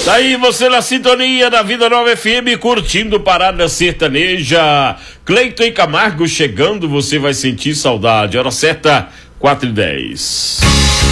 Tá aí você na sintonia da Vida Nova FM, curtindo Parada Sertaneja. Cleiton e Camargo chegando, você vai sentir saudade. Hora certa, 4h10.